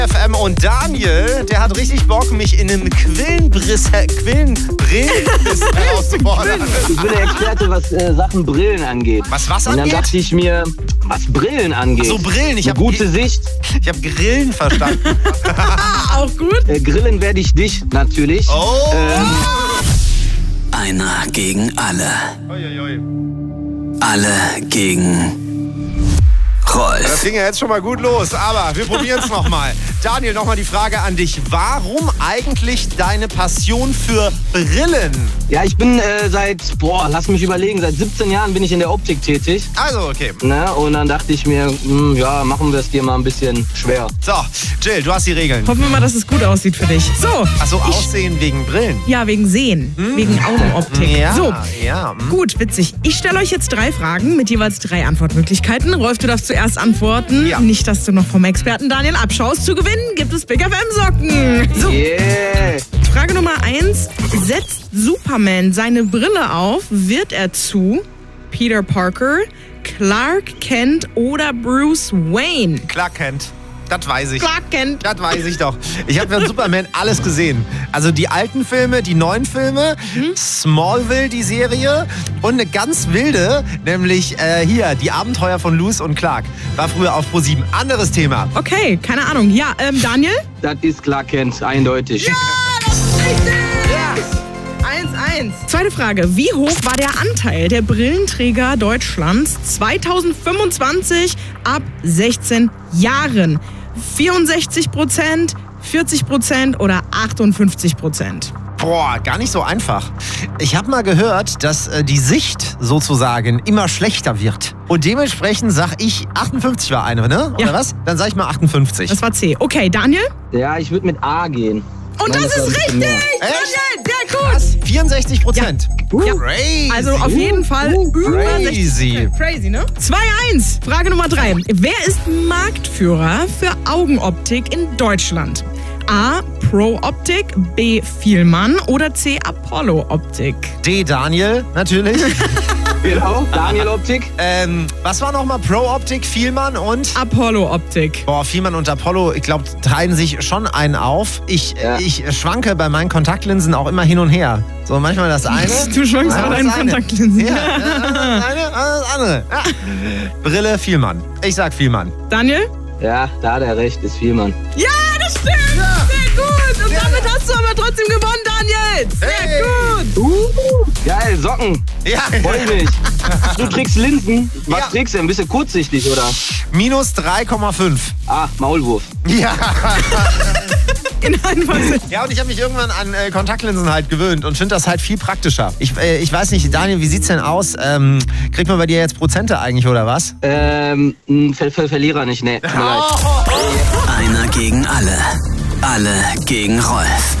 FM und Daniel, der hat richtig Bock, mich in einem Quillenbrillenbiss herauszufordern. Ich bin der Experte, was Sachen Brillen angeht. Was angeht? Und dann dachte ich mir, was Brillen angeht. So Brillen, ich habe gute Sicht. Ich habe Grillen verstanden. Auch gut. Grillen werde ich dich natürlich. Oh. Einer gegen alle. Uiuiui. Alle gegen Rolf. Das ging ja jetzt schon mal gut los, aber wir probieren es nochmal. Daniel, nochmal die Frage an dich. Warum eigentlich deine Passion für Brillen? Ja, ich bin lass mich überlegen, seit 17 Jahren bin ich in der Optik tätig. Also, okay. Ne? Und dann dachte ich mir, machen wir es dir mal ein bisschen schwer. So, Jill, du hast die Regeln. Hoffen wir mal, dass es gut aussieht für dich. So. Achso, Aussehen wegen Brillen. Ja, wegen Sehen. Wegen Augenoptik. Ja, so. ja. Gut, witzig. Ich stelle euch jetzt 3 Fragen mit jeweils 3 Antwortmöglichkeiten. Rolf, du darfst zuerst antworten. Ja. Nicht, dass du noch vom Experten Daniel abschaust. Zu gewinnen gibt es Big FM Socken. So. Yeah. Frage Nummer 1. Setzt Superman seine Brille auf, wird er zu Peter Parker, Clark Kent oder Bruce Wayne? Clark Kent. Das weiß ich. Clark Kent. Das weiß ich doch. Ich habe von Superman alles gesehen. Also die alten Filme, die neuen Filme, Smallville, die Serie und eine ganz wilde, nämlich hier, die Abenteuer von Lois und Clark. War früher auf Pro7. Anderes Thema. Okay, keine Ahnung. Ja, Daniel? Das ist Clark Kent, eindeutig. Ja, das ist richtig! Ja. 1-1. Zweite Frage. Wie hoch war der Anteil der Brillenträger Deutschlands 2025 ab 16 Jahren? 64%, 40% oder 58%? Boah, gar nicht so einfach. Ich habe mal gehört, dass die Sicht sozusagen immer schlechter wird. Und dementsprechend sag ich, 58 war eine, ne? Oder Ja. was? Dann sag ich mal 58. Das war C. Okay, Daniel? Ja, ich würde mit A gehen. Und das ist richtig! Daniel, sehr gut! 64%. Ja. Crazy. Also auf jeden Fall über Crazy. 60%. Crazy, ne? 2-1. Frage Nummer 3. Wer ist Marktführer für Augenoptik in Deutschland? A. Pro Optik, B. Vielmann oder C. Apollo Optik? D. Daniel, natürlich. Genau, Daniel Optik. Was war nochmal Pro Optik, Vielmann und? Apollo Optik. Boah, Vielmann und Apollo, ich glaube, teilen sich schon einen auf. Ich schwanke bei meinen Kontaktlinsen auch immer hin und her. So, manchmal das eine. Du schwankst bei deinen Kontaktlinsen. Ja, das eine, das andere. Ja. Brille, Vielmann. Ich sag Vielmann. Daniel? Ja, da hat er recht, ist Vielmann. Ja, das stimmt! Ja. Sehr gut! Und damit hast du aber trotzdem gewonnen, Daniel! Sehr Hey. gut! Geil, Socken. Ja. Freu mich. Du trägst Linsen. Was Ja. trägst du denn? Bist du kurzsichtig, oder? Minus 3,5. Ah, Maulwurf. Ja. In einem Fall. Ja, und ich habe mich irgendwann an Kontaktlinsen halt gewöhnt und finde das halt viel praktischer. Ich weiß nicht, Daniel, wie sieht's denn aus? Kriegt man bei dir jetzt Prozente eigentlich, oder was? Verlierer nicht, nee. Tut mir leid. Einer gegen alle. Alle gegen Rolf.